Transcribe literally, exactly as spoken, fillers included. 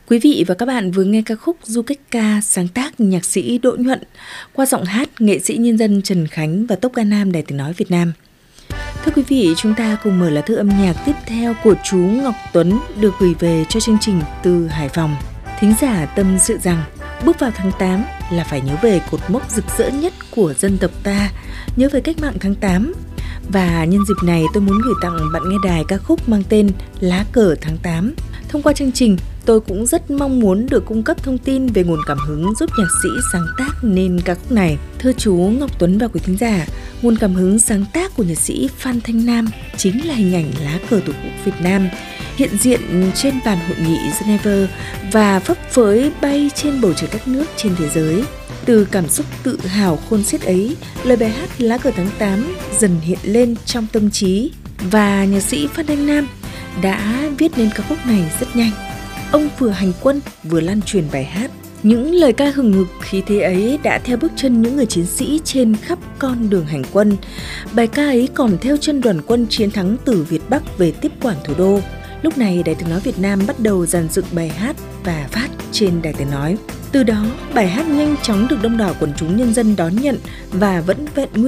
Quý vị và các bạn vừa nghe ca khúc Du Kích Ca sáng tác nhạc sĩ Đỗ Nhuận qua giọng hát nghệ sĩ nhân dân Trần Khánh và Tốp Ca Nam Đài Tiếng Nói Việt Nam. Thưa quý vị, chúng ta cùng mở lá thư âm nhạc tiếp theo của chú Ngọc Tuấn được gửi về cho chương trình từ Hải Phòng. Thính giả tâm sự rằng bước vào tháng tám là phải nhớ về cột mốc rực rỡ nhất của dân tộc ta, nhớ về cách mạng tháng tám. Và nhân dịp này tôi muốn gửi tặng bạn nghe đài ca khúc mang tên Lá Cờ Tháng tám. Thông qua chương trình, tôi cũng rất mong muốn được cung cấp thông tin về nguồn cảm hứng giúp nhạc sĩ sáng tác nên ca khúc này. Thưa chú Ngọc Tuấn và quý thính giả, nguồn cảm hứng sáng tác của nhạc sĩ Phan Thanh Nam chính là hình ảnh lá cờ Tổ quốc Việt Nam hiện diện trên bàn hội nghị Geneva và phấp phới bay trên bầu trời các nước trên thế giới. Từ cảm xúc tự hào khôn xiết ấy, lời bài hát Lá Cờ Tháng tám dần hiện lên trong tâm trí và nhạc sĩ Phan Thanh Nam đã viết nên ca khúc này rất nhanh. Ông vừa hành quân vừa lan truyền bài hát. Những lời ca hừng hực khí thế ấy đã theo bước chân những người chiến sĩ trên khắp con đường hành quân. Bài ca ấy còn theo chân đoàn quân chiến thắng từ Việt Bắc về tiếp quản thủ đô. Lúc này Đài Tiếng Nói Việt Nam bắt đầu dàn dựng bài hát và phát trên Đài Tiếng Nói. Từ đó, bài hát nhanh chóng được đông đảo quần chúng nhân dân đón nhận và vẫn vẹn nguyên